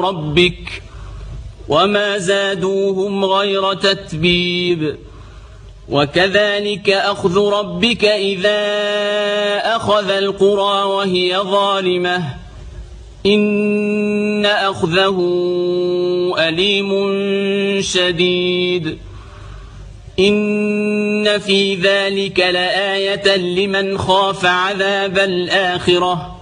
ربك وما زادوهم غير تتبيب وكذلك أخذ ربك إذا أخذ القرى وهي ظالمة إن أخذه أليم شديد إن في ذلك لآية لمن خاف عذاب الآخرة